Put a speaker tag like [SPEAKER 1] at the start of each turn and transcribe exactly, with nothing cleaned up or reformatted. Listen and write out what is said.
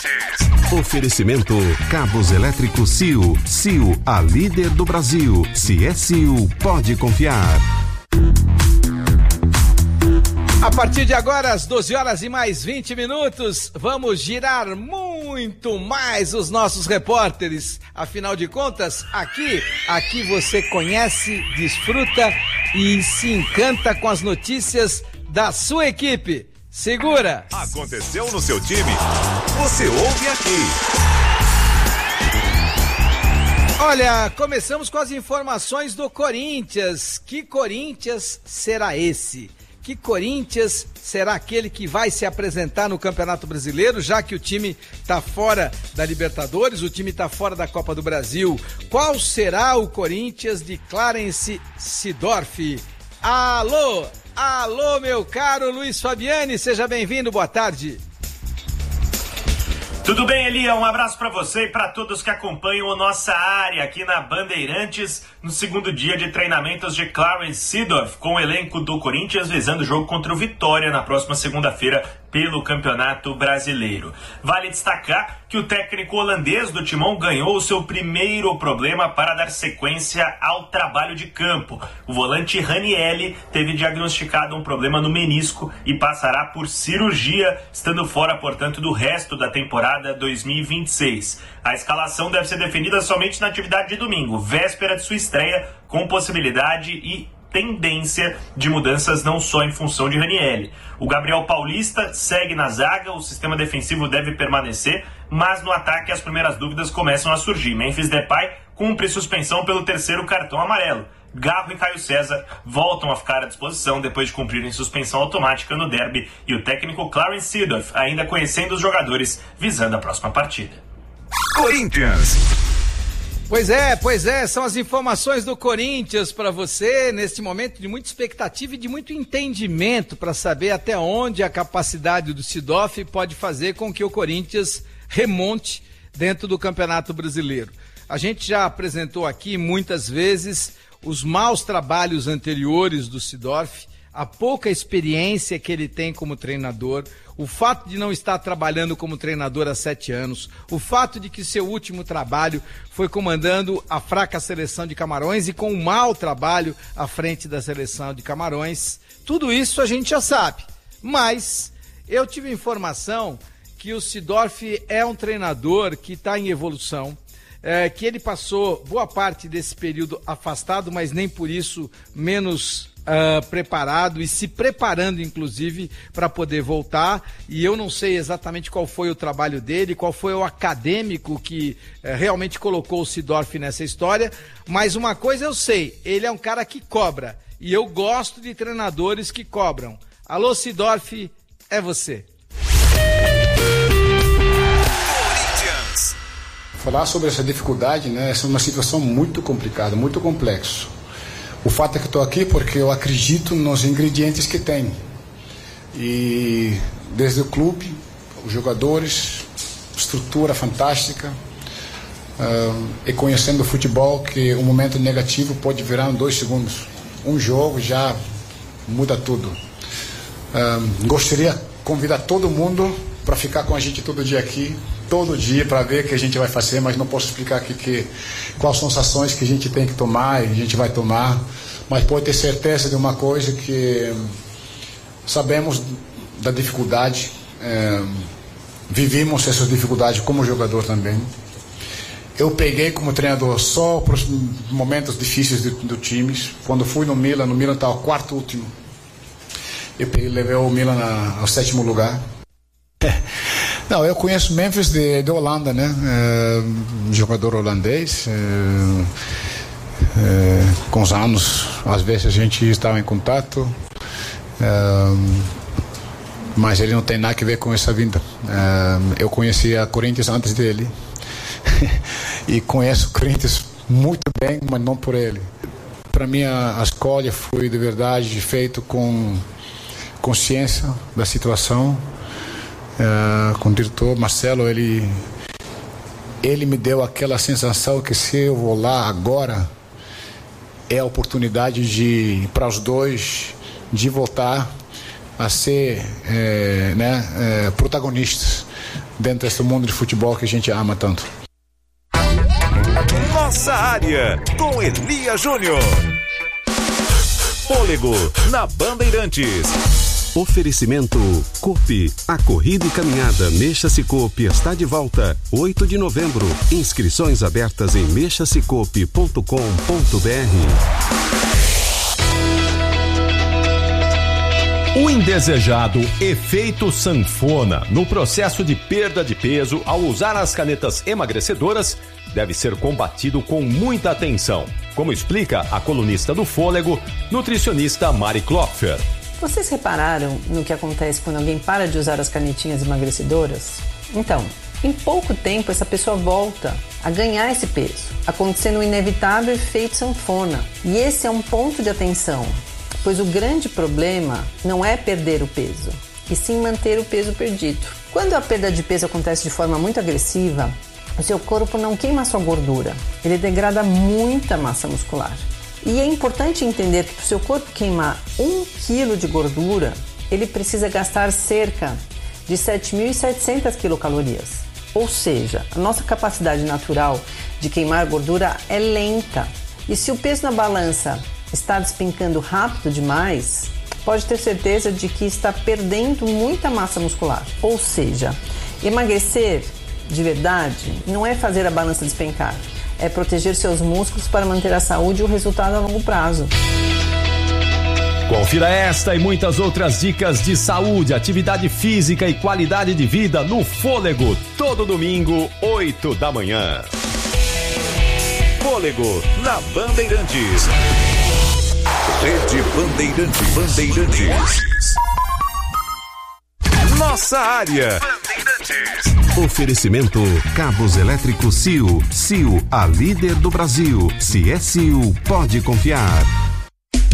[SPEAKER 1] Oferecimento Cabos Elétricos C I O. C I O, a líder do Brasil. Se é C I O, pode confiar.
[SPEAKER 2] A partir de agora, às doze horas e mais vinte minutos, vamos girar muito mais os nossos repórteres. Afinal de contas, aqui, aqui você conhece, desfruta e se encanta com as notícias da sua equipe. Segura!
[SPEAKER 3] Aconteceu no seu time? Você ouve aqui.
[SPEAKER 2] Olha, começamos com as informações do Corinthians. Que Corinthians será esse? Que Corinthians será aquele que vai se apresentar no Campeonato Brasileiro, já que o time está fora da Libertadores, o time está fora da Copa do Brasil? Qual será o Corinthians de Clarence Seedorf? Alô, alô, meu caro Luiz Fabiani, seja bem-vindo, boa tarde.
[SPEAKER 4] Tudo bem, Elia? Um abraço para você e para todos que acompanham a nossa área aqui na Bandeirantes, no segundo dia de treinamentos de Clarence Seedorf, com o elenco do Corinthians visando o jogo contra o Vitória na próxima segunda-feira pelo Campeonato Brasileiro. Vale destacar que o técnico holandês do Timão ganhou o seu primeiro problema para dar sequência ao trabalho de campo. O volante Ranieri teve diagnosticado um problema no menisco e passará por cirurgia, estando fora, portanto, do resto da temporada dois mil e vinte e seis. A escalação deve ser definida somente na atividade de domingo, véspera de sua estreia, com possibilidade e tendência de mudanças não só em função de Ranieri. O Gabriel Paulista segue na zaga, o sistema defensivo deve permanecer, mas no ataque as primeiras dúvidas começam a surgir. Memphis Depay cumpre suspensão pelo terceiro cartão amarelo. Garro e Caio César voltam a ficar à disposição depois de cumprirem suspensão automática no derby, e o técnico Clarence Seedorf ainda conhecendo os jogadores visando a próxima partida.
[SPEAKER 3] Corinthians.
[SPEAKER 2] Pois é, pois é, são as informações do Corinthians para você, neste momento de muita expectativa e de muito entendimento para saber até onde a capacidade do Seedorf pode fazer com que o Corinthians remonte dentro do Campeonato Brasileiro. A gente já apresentou aqui muitas vezes os maus trabalhos anteriores do Seedorf, a pouca experiência que ele tem como treinador, o fato de não estar trabalhando como treinador há sete anos, o fato de que seu último trabalho foi comandando a fraca seleção de Camarões e com um mau trabalho à frente da seleção de Camarões. Tudo isso a gente já sabe, mas eu tive informação que o Seedorf é um treinador que está em evolução, é, que ele passou boa parte desse período afastado, mas nem por isso menos Uh, preparado e se preparando, inclusive, para poder voltar. E eu não sei exatamente qual foi o trabalho dele, qual foi o acadêmico que uh, realmente colocou o Seedorf nessa história, mas uma coisa eu sei, ele é um cara que cobra, e eu gosto de treinadores que cobram. Alô, Seedorf, é você.
[SPEAKER 5] Falar sobre essa dificuldade, né? Essa é uma situação muito complicada, muito complexa. O fato é que estou aqui porque eu acredito nos ingredientes que tem. E desde o clube, os jogadores, estrutura fantástica, uh, e conhecendo o futebol, que um momento negativo pode virar em dois segundos. Um jogo já muda tudo. Uh, gostaria de convidar todo mundo para ficar com a gente todo dia aqui, todo dia, para ver o que a gente vai fazer, mas não posso explicar aqui que, quais são as ações que a gente tem que tomar e a gente vai tomar, mas pode ter certeza de uma coisa, que sabemos da dificuldade, é, vivimos essas dificuldades como jogador também. Eu peguei como treinador só para os momentos difíceis do, do time. Quando fui no Milan, no Milan estava o quarto último, eu peguei, levei o Milan a, ao sétimo lugar. Não, eu conheço Memphis de, de Holanda, né? É, jogador holandês. É, é, com os anos, às vezes a gente estava em contato, é, mas ele não tem nada a ver com essa vinda. É, eu conhecia a Corinthians antes dele e conheço o Corinthians muito bem, mas não por ele. Para mim, a, a escolha foi de verdade feito com consciência da situação. Uh, com o diretor Marcelo, ele, ele me deu aquela sensação que se eu vou lá agora é a oportunidade de, para os dois, de voltar a ser é, né, é, protagonistas. dentro desse mundo de futebol que a gente ama tanto.
[SPEAKER 3] Nossa área, com Elia Júnior. Fôlego, na Bandeirantes.
[SPEAKER 1] Oferecimento Coop. A corrida e caminhada Mexa-se Coop está de volta. oito de novembro. Inscrições abertas em mexa se coop ponto com ponto b r.
[SPEAKER 6] O indesejado efeito sanfona no processo de perda de peso ao usar as canetas emagrecedoras deve ser combatido com muita atenção, como explica a colunista do Fôlego, nutricionista Mari Klopfer.
[SPEAKER 7] Vocês repararam no que acontece quando alguém para de usar as canetinhas emagrecedoras? Então, em pouco tempo essa pessoa volta a ganhar esse peso, acontecendo o inevitável efeito sanfona. E esse é um ponto de atenção, pois o grande problema não é perder o peso, e sim manter o peso perdido. Quando a perda de peso acontece de forma muito agressiva, o seu corpo não queima sua gordura, ele degrada muita massa muscular. E é importante entender que para o seu corpo queimar um quilo de gordura, ele precisa gastar cerca de sete mil e setecentas quilocalorias. Ou seja, a nossa capacidade natural de queimar gordura é lenta. E se o peso na balança está despencando rápido demais, pode ter certeza de que está perdendo muita massa muscular. Ou seja, emagrecer de verdade não é fazer a balança despencar, é proteger seus músculos para manter a saúde e o resultado a longo prazo.
[SPEAKER 6] Confira esta e muitas outras dicas de saúde, atividade física e qualidade de vida no Fôlego, todo domingo, oito da manhã.
[SPEAKER 3] Fôlego, na Bandeirantes. Rede Bandeirantes. Bandeirantes. Nossa área.
[SPEAKER 1] Oferecimento Cabos Elétricos C I U. C I U, a líder do Brasil. Se é C I U, pode confiar.